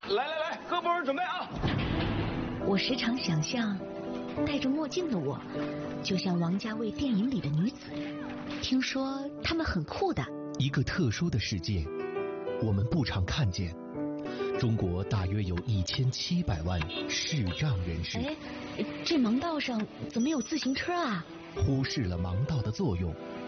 来，各部门准备啊！ 我时常想象，戴着墨镜的我，就像王家卫电影里的女子。听说她们很酷的。 一个特殊的世界，我们不常看见。中国大约有1700万视障人士。 这盲道上怎么有自行车啊？ 忽视了盲道的作用，